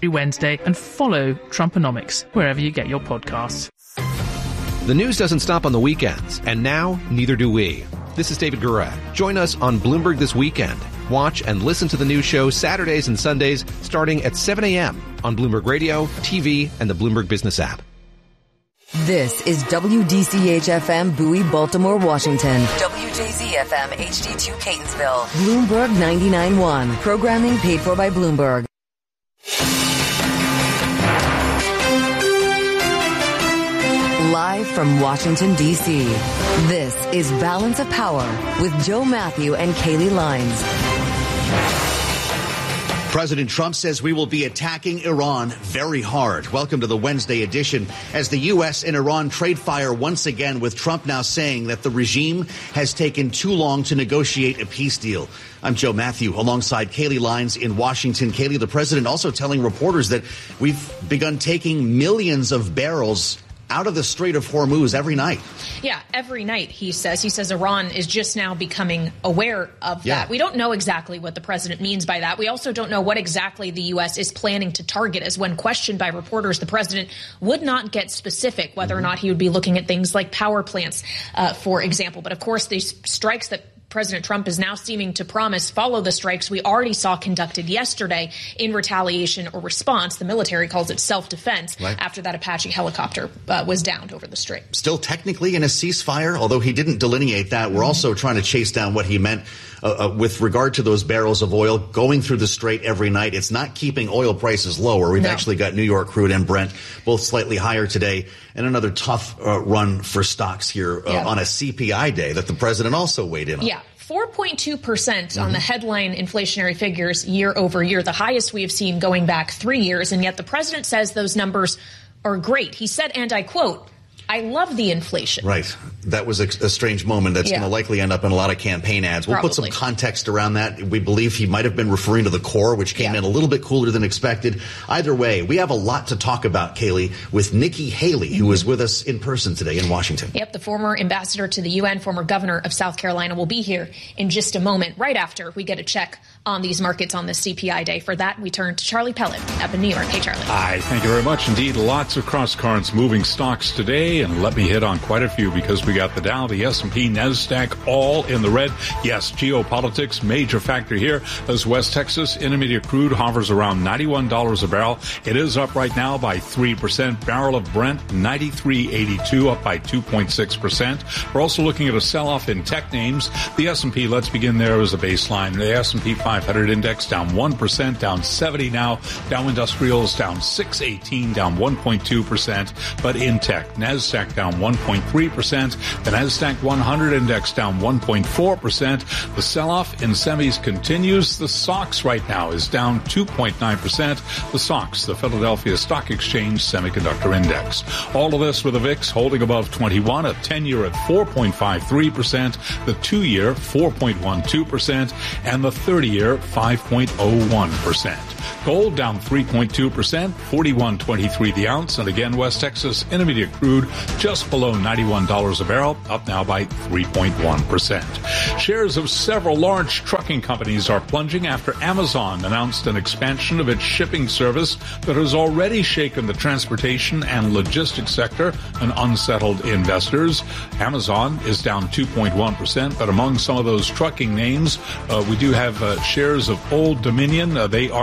every Wednesday and follow Trumponomics wherever you get your podcasts. The news doesn't stop on the weekends, and now neither do we. This is David Gura. Join us on Bloomberg This Weekend. Watch and listen to the news show Saturdays and Sundays starting at 7 a.m. on Bloomberg Radio, TV, and the Bloomberg Business app. This is WDCH-FM Bowie, Baltimore, Washington. WJZ-FM HD2 Catonsville. Bloomberg 99.1. Programming paid for by Bloomberg. Live from Washington, D.C., this is Balance of Power with Joe Matthew and Kayleigh Lines. President Trump says we will be attacking Iran very hard. Welcome to the Wednesday edition as the U.S. and Iran trade fire once again, with Trump now saying that the regime has taken too long to negotiate a peace deal. I'm Joe Matthew alongside Kayleigh Lines in Washington. Kayleigh, the president also telling reporters that we've begun taking millions of barrels out of the Strait of Hormuz every night. Yeah, every night, he says Iran is just now becoming aware of that. We don't know exactly what the president means by that. We also don't know what exactly the U.S. is planning to target, as when questioned by reporters, the president would not get specific whether or not he would be looking at things like power plants, for example. But of course, these strikes that President Trump is now seeming to promise follow the strikes we already saw conducted yesterday in retaliation or response. The military calls it self-defense after that Apache helicopter was downed over the strait. Still technically in a ceasefire, although he didn't delineate that. We're also trying to chase down what he meant with regard to those barrels of oil going through the strait every night. It's not keeping oil prices lower. We've actually got New York crude and Brent both slightly higher today, and another tough run for stocks here on a CPI day that the president also weighed in on. 4.2% on the headline inflationary figures year over year, the highest we have seen going back 3 years. And yet the president says those numbers are great. He said, and I quote, "I love the inflation." Right. That was a strange moment that's going to likely end up in a lot of campaign ads. We'll put some context around that. We believe he might have been referring to the core, which came in a little bit cooler than expected. Either way, we have a lot to talk about, Kayleigh, with Nikki Haley, who is with us in person today in Washington. Yep, the former ambassador to the UN, former governor of South Carolina, will be here in just a moment, right after we get a check on these markets on the CPI day. For that, we turn to Charlie Pellet up in New York. Hey, Charlie. Hi, thank you very much indeed. Lots of cross currents moving stocks today, and let me hit on quite a few because we got the Dow, the S&P, NASDAQ all in the red. Yes, geopolitics, major factor here as West Texas Intermediate crude hovers around $91 a barrel. It is up right now by 3%. Barrel of Brent, $93.82, up by 2.6%. We're also looking at a sell-off in tech names. The S&P, let's begin there as a baseline. The S&P 500 index down 1%, down 70 now. Dow Industrials down 618, down 1.2%. But in tech, NASDAQ down 1.3%. The NASDAQ 100 index down 1.4%. The sell-off in semis continues. The SOX right now is down 2.9%. The SOX, the Philadelphia Stock Exchange Semiconductor Index. All of this with the VIX holding above 21, a 10-year at 4.53%, the 2-year 4.12%, and the 30-year 5.01%. Gold down 3.2%, $41.23 the ounce. And again, West Texas Intermediate crude just below $91 a barrel, up now by 3.1%. Shares of several large trucking companies are plunging after Amazon announced an expansion of its shipping service that has already shaken the transportation and logistics sector and unsettled investors. Amazon is down 2.1%, but among some of those trucking names, we do have shares of Old Dominion. They are